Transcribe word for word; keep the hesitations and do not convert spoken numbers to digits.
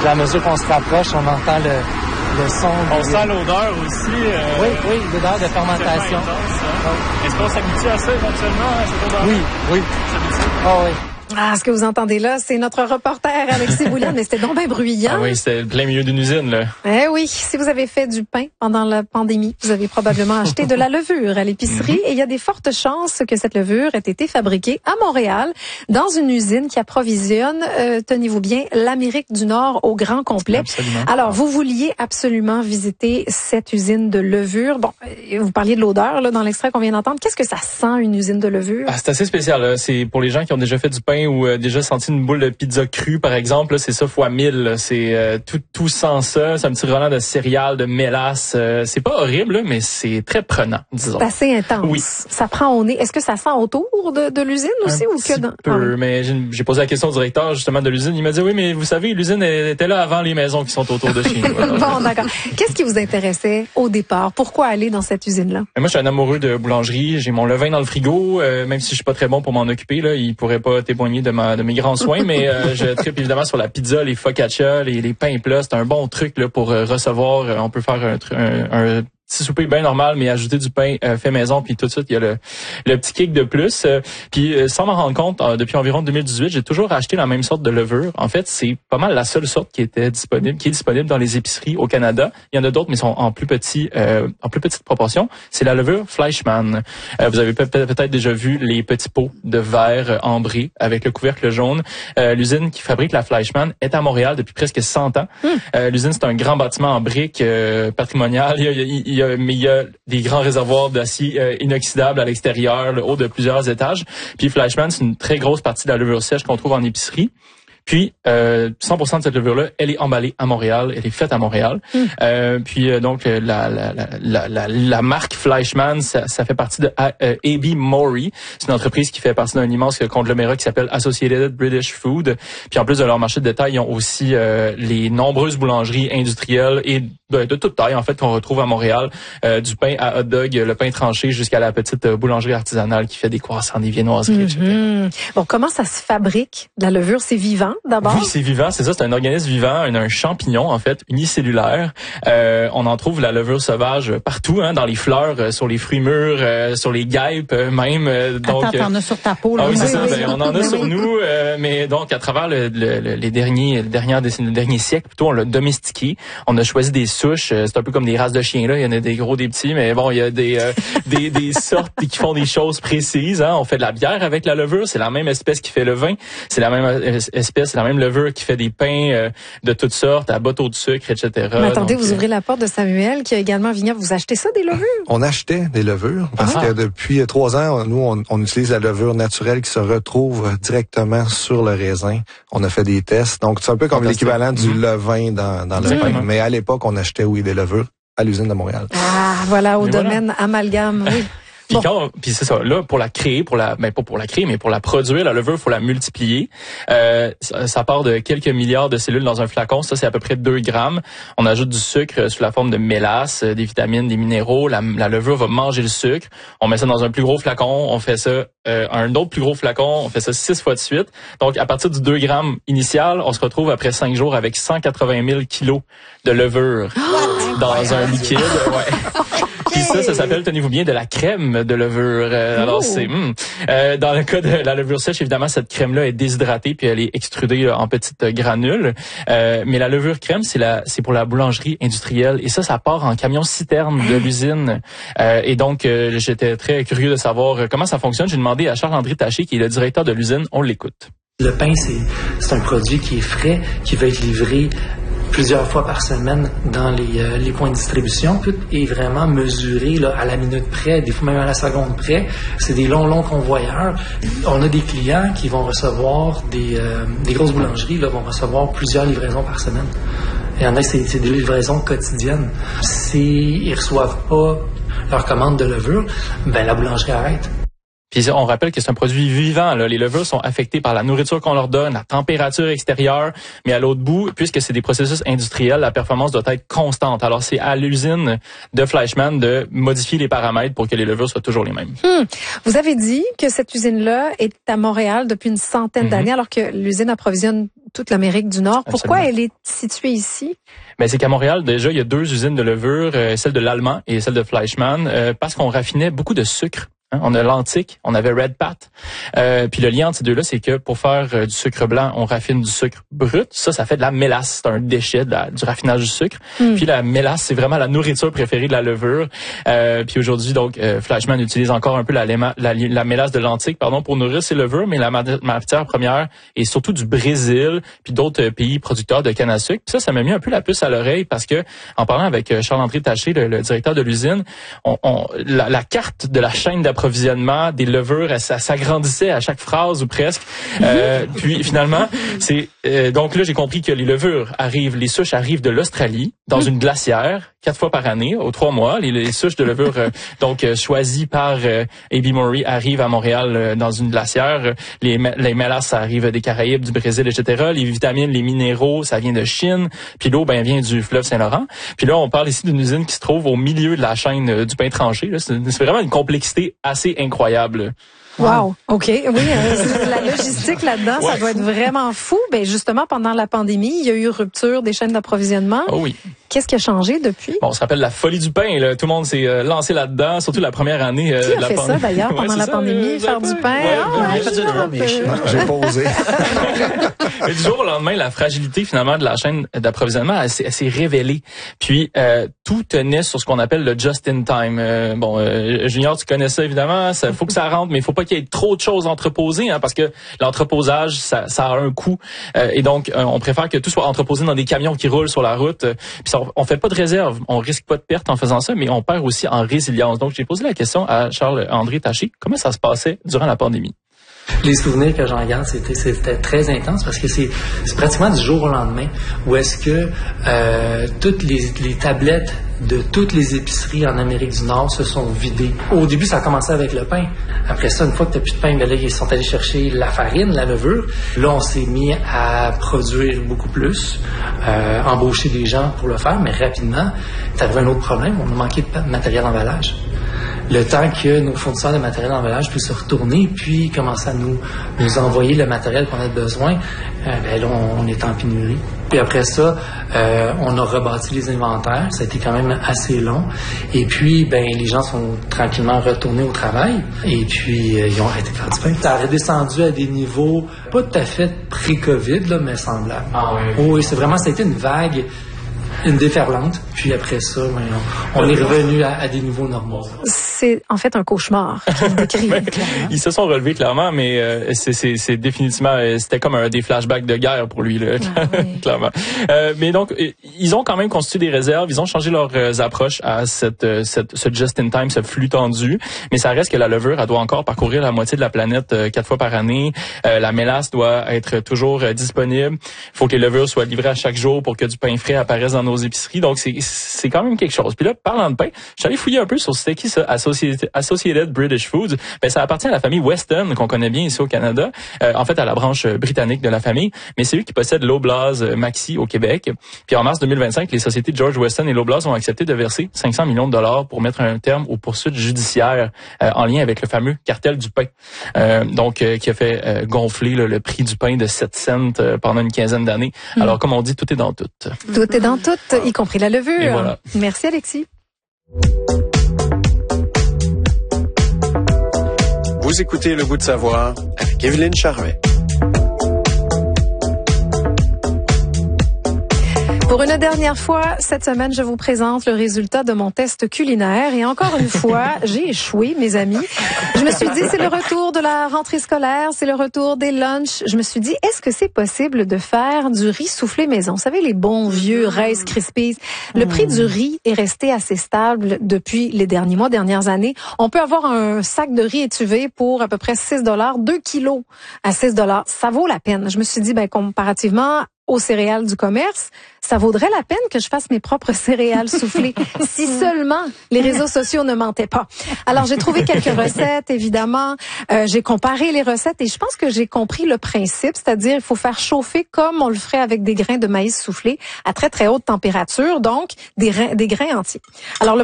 Puis à mesure qu'on se rapproche, on entend le, le son. On de... sent l'odeur aussi. Euh... Oui, oui, l'odeur de fermentation. Intense, hein? Oui. Est-ce qu'on s'habitue à ça éventuellement, à cette odeur? Oui, oui. Ah oh, oui. Ah, ce que vous entendez là, c'est notre reporter Alexis Bouliane, mais c'était donc bien bruyant. Ah oui, c'était plein milieu d'une usine, là. Eh oui, si vous avez fait du pain pendant la pandémie, vous avez probablement acheté de la levure à l'épicerie mm-hmm. et il y a des fortes chances que cette levure ait été fabriquée à Montréal dans une usine qui approvisionne, euh, tenez-vous bien, l'Amérique du Nord au grand complet. Absolument. Alors, vous vouliez absolument visiter cette usine de levure. Bon, vous parliez de l'odeur là dans l'extrait qu'on vient d'entendre. Qu'est-ce que ça sent, une usine de levure? Ah, c'est assez spécial, là. C'est pour les gens qui ont déjà fait du pain ou euh, déjà senti une boule de pizza crue, par exemple, là, c'est ça fois mille. Là. C'est euh, tout, tout sans ça. C'est un petit relent de céréales, de mélasse. Euh, c'est pas horrible, là, mais c'est très prenant, disons. C'est assez intense. Oui. Ça prend au nez. Est-ce que ça sent autour de, de l'usine aussi un ou que dans? Peu, ah, oui. Mais j'ai, j'ai posé la question au directeur justement de l'usine. Il m'a dit oui, mais vous savez, l'usine elle, était là avant les maisons qui sont autour de chez nous. Bon, d'accord. Qu'est-ce qui vous intéressait au départ? Pourquoi aller dans cette usine-là? Moi, je suis un amoureux de boulangerie. J'ai mon levain dans le frigo, euh, même si je suis pas très bon pour m'en occuper. Là, il pourrait pas témoigner de ma de mes grands soins, mais euh, je tripe évidemment sur la pizza, les focaccia, les, les pains plats. C'est un bon truc là pour euh, recevoir. Euh, on peut faire un, un, un petit souper bien normal, mais ajouter du pain euh, fait maison, puis tout de suite, il y a le, le petit kick de plus. Euh, puis euh, sans m'en rendre compte, euh, depuis environ deux mille dix-huit, j'ai toujours acheté la même sorte de levure. En fait, c'est pas mal la seule sorte qui était disponible, qui est disponible dans les épiceries au Canada. Il y en a d'autres, mais sont en plus petit, euh, en plus petite proportion. C'est la levure Fleischmann. Euh, vous avez peut- peut-être déjà vu les petits pots de verre ambrés avec le couvercle jaune. Euh, l'usine qui fabrique la Fleischmann est à Montréal depuis presque cent ans. Mm. Euh, l'usine, c'est un grand bâtiment en briques euh, patrimonial. Il y a, il y a mais il y a des grands réservoirs d'acier euh, inoxydable à l'extérieur, le haut de plusieurs étages. Puis Fleischmann, c'est une très grosse partie de la levure sèche qu'on trouve en épicerie. Puis euh, cent pour cent de cette levure-là, elle est emballée à Montréal, elle est faite à Montréal. Mm. Euh, puis euh, donc la, la, la, la, la marque Fleischmann, ça, ça fait partie de A B Mori. C'est une entreprise qui fait partie d'un immense conglomérat qui s'appelle Associated British Food. Puis en plus de leur marché de détail, ils ont aussi euh, les nombreuses boulangeries industrielles et de, de toute taille en fait qu'on retrouve à Montréal, euh, du pain à hot dog, le pain tranché jusqu'à la petite euh, boulangerie artisanale qui fait des croissants, des viennoiseries, mm-hmm. et cetera. Bon, comment ça se fabrique de la levure? C'est vivant? D'abord? Oui, c'est vivant, c'est ça, c'est un organisme vivant, un, un champignon en fait, unicellulaire. Euh, on en trouve la levure sauvage partout, hein, dans les fleurs, euh, sur les fruits mûrs, euh, sur les guêpes euh, même. Euh, donc, Attends, t'en as sur ta peau là. Ah oui, c'est oui, ça, oui. Ben, on en a sur nous, euh, mais donc à travers le, le, le, les derniers, les dernières décennies, le dernier siècle, plutôt, on l'a domestiqué. On a choisi des souches, euh, c'est un peu comme des races de chiens là, il y en a des gros, des petits, mais bon, il y a des euh, des, des sortes qui font des choses précises. Hein. On fait de la bière avec la levure, c'est la même espèce qui fait le vin, c'est la même espèce, c'est la même levure qui fait des pains euh, de toutes sortes, à bateau de sucre, et cetera. Mais attendez, Donc, vous ouvrez la porte de Samuel, qui a également un vignoble. Vous achetez ça, des levures? On achetait des levures, parce ah. que depuis trois ans, nous, on, on utilise la levure naturelle qui se retrouve directement sur le raisin. On a fait des tests. Donc, c'est un peu comme Fantastique. l'équivalent du mmh. levain dans, dans le pain. Mais à l'époque, on achetait, oui, des levures à l'usine de Montréal. Ah, voilà, au Mais domaine voilà. amalgame, oui. Puis, quand, puis c'est ça, là, pour la créer, pour la, ben pas pour la créer, mais pour la produire, la levure, faut la multiplier. Euh, ça, ça part de quelques milliards de cellules dans un flacon. Ça, c'est à peu près deux grammes. On ajoute du sucre sous la forme de mélasse, des vitamines, des minéraux. La, la levure va manger le sucre. On met ça dans un plus gros flacon. On fait ça, euh, un autre plus gros flacon. On fait ça six fois de suite. Donc, à partir du deux grammes initial, on se retrouve après cinq jours avec cent quatre-vingt mille kilos de levure oh! dans un liquide. Ouais. Puis ça, ça s'appelle, tenez-vous bien, de la crème de levure. Euh, alors, oh. c'est... Mm, euh, dans le cas de la levure sèche, évidemment, cette crème-là est déshydratée puis elle est extrudée là, en petites granules. Euh, mais la levure crème, c'est la, c'est pour la boulangerie industrielle. Et ça, ça part en camion-citerne de l'usine. Euh, et donc, euh, j'étais très curieux de savoir comment ça fonctionne. J'ai demandé à Charles-André Taché, qui est le directeur de l'usine. On l'écoute. Le pain, c'est, c'est un produit qui est frais, qui va être livré plusieurs fois par semaine dans les, euh, les points de distribution. Tout est vraiment mesuré là, à la minute près, des fois même à la seconde près. C'est des longs, longs convoyeurs. On a des clients qui vont recevoir, des, euh, des grosses boulangeries là, vont recevoir plusieurs livraisons par semaine. Il y en a, c'est, c'est des livraisons quotidiennes. S'ils ne reçoivent pas leur commande de levure, ben la boulangerie arrête. Puis on rappelle que c'est un produit vivant, là. Les levures sont affectées par la nourriture qu'on leur donne, la température extérieure, mais à l'autre bout, puisque c'est des processus industriels, la performance doit être constante. Alors c'est à l'usine de Fleischmann de modifier les paramètres pour que les levures soient toujours les mêmes. Hum. Vous avez dit que cette usine-là est à Montréal depuis une centaine mm-hmm. d'années, alors que l'usine approvisionne toute l'Amérique du Nord. Pourquoi Absolument. Elle est située ici? Ben c'est qu'à Montréal, déjà, il y a deux usines de levure, euh, celle de l'Allemand et celle de Fleischmann, euh, parce qu'on raffinait beaucoup de sucre. On a l'antique, on avait Red Pat. Euh, puis le lien entre ces deux-là, c'est que pour faire euh, du sucre blanc, on raffine du sucre brut. Ça, ça fait de la mélasse. C'est un déchet de la, du raffinage du sucre. Mm. Puis la mélasse, c'est vraiment la nourriture préférée de la levure. Euh, puis aujourd'hui, donc, euh, Fleischmann utilise encore un peu la, la, la, la mélasse de l'antique, pardon, pour nourrir ses levures. Mais la matière première est surtout du Brésil, puis d'autres pays producteurs de canne à sucre. Puis ça, ça m'a mis un peu la puce à l'oreille parce que, en parlant avec Charles-André Taché, le, le directeur de l'usine, on, on, la, la carte de la chaîne d'approvisionnement approvisionnement des levures, ça s'agrandissait à chaque phrase ou presque. Euh, puis finalement, c'est euh, donc là j'ai compris que les levures arrivent, les souches arrivent de l'Australie dans une glacière quatre fois par année, aux trois mois. Les, les souches de levure euh, donc euh, choisies par euh, A B Maury arrivent à Montréal euh, dans une glacière. Les, les mélasses, ça arrive des Caraïbes, du Brésil, et cetera. Les vitamines, les minéraux, ça vient de Chine. Puis l'eau, ben vient du fleuve Saint-Laurent. Puis là, on parle ici d'une usine qui se trouve au milieu de la chaîne euh, du pain tranché. Là. C'est, c'est vraiment une complexité assez incroyable. Wow, OK. Oui, euh, la logistique là-dedans, ouais. Ça doit être vraiment fou. Ben justement, pendant la pandémie, il y a eu rupture des chaînes d'approvisionnement. Oh oui. Qu'est-ce qui a changé depuis? Bon, on se rappelle la folie du pain. Là. Tout le monde s'est euh, lancé là-dedans, surtout la première année euh, Qui a de la fait pandémie. ça d'ailleurs pendant ouais, la ça, pandémie, euh, faire du pain? Ouais, oh, ouais, ouais, ouais, j'ai posé. Mais du jour au lendemain, la fragilité finalement de la chaîne d'approvisionnement, elle, elle s'est révélée. Puis euh, tout tenait sur ce qu'on appelle le just-in-time. Euh, bon, euh, Junior, tu connais ça évidemment. Ça faut que ça rentre, mais il faut pas qu'il y ait trop de choses entreposées, hein, parce que l'entreposage, ça, ça a un coût. Euh, et donc, euh, on préfère que tout soit entreposé dans des camions qui roulent sur la route. Euh, puis ça, on fait pas de réserve. On risque pas de perte en faisant ça, mais on perd aussi en résilience. Donc, j'ai posé la question à Charles-André Taché. Comment ça se passait durant la pandémie? Les souvenirs que j'en garde, c'était, c'était très intense parce que c'est, c'est pratiquement du jour au lendemain où est-ce que euh, toutes les, les tablettes de toutes les épiceries en Amérique du Nord se sont vidées. Au début, ça a commencé avec le pain. Après ça, une fois que tu n'as plus de pain, ben là, ils sont allés chercher la farine, la levure. Là, on s'est mis à produire beaucoup plus, euh, embaucher des gens pour le faire, mais rapidement, tu avais un autre problème. On a manqué de matériel d'emballage. Le temps que nos fournisseurs de matériel d'emballage puissent se retourner puis commencer à nous, nous envoyer le matériel qu'on a besoin, euh, ben là, on, on est en pénurie. Puis après ça, euh, on a rebâti les inventaires. Ça a été quand même assez long. Et puis, ben les gens sont tranquillement retournés au travail. Et puis, euh, ils ont arrêté de faire du pain. Ça a redescendu à des niveaux pas tout à fait pré-COVID, là, mais semblables. Ah oui. Oh, oui, c'est vraiment, ça a été une vague, une déferlante. Puis après ça, ben, on, on est revenu à, à des niveaux normaux. C'est en fait un cauchemar qu'il décrit. Ils se sont relevés clairement, mais euh, c'est, c'est, c'est définitivement, c'était comme un des flashbacks de guerre pour lui, là, ah, oui. clairement. Euh, mais donc, ils ont quand même constitué des réserves, ils ont changé leurs euh, approches à cette, cette, ce just-in-time, ce flux tendu, mais ça reste que la levure, elle doit encore parcourir la moitié de la planète euh, quatre fois par année. Euh, la mélasse doit être toujours euh, disponible. Il faut que les levures soient livrées à chaque jour pour que du pain frais apparaisse dans nos épiceries. Donc, c'est, c'est quand même quelque chose. Puis là, parlant de pain, je suis allé fouiller un peu sur c'était qui ça, Associated, Associated British Foods. Ben, ça appartient à la famille Weston, qu'on connaît bien ici au Canada. Euh, en fait, à la branche britannique de la famille. Mais c'est eux qui possèdent l'Oblaz Maxi au Québec. Puis en mars deux mille vingt-cinq, les sociétés George Weston et l'Oblaz ont accepté de verser cinq cents millions de dollars pour mettre un terme aux poursuites judiciaires euh, en lien avec le fameux cartel du pain. Euh, donc, euh, qui a fait euh, gonfler là, le prix du pain de sept cents euh, pendant une quinzaine d'années. Mmh. Alors, comme on dit, tout est dans tout. Tout est dans tout, y compris la levure. Et voilà. Merci, Alexis. Vous écoutez Le Goût de savoir avec Evelyne Charvet. Pour une dernière fois, cette semaine, je vous présente le résultat de mon test culinaire. Et encore une fois, j'ai échoué, mes amis. Je me suis dit, c'est le retour de la rentrée scolaire, c'est le retour des lunchs. Je me suis dit, est-ce que c'est possible de faire du riz soufflé maison? Vous savez, les bons vieux Rice Krispies. Le prix du riz est resté assez stable depuis les derniers mois, dernières années. On peut avoir un sac de riz étuvé pour à peu près six dollars, deux kilos à six dollars. Ça vaut la peine. Je me suis dit, ben, comparativement aux céréales du commerce, ça vaudrait la peine que je fasse mes propres céréales soufflées, si seulement les réseaux sociaux ne mentaient pas. Alors, j'ai trouvé quelques recettes, évidemment. Euh, j'ai comparé les recettes et je pense que j'ai compris le principe, c'est-à-dire il faut faire chauffer comme on le ferait avec des grains de maïs soufflés à très, très haute température, donc des, des grains entiers. Alors, le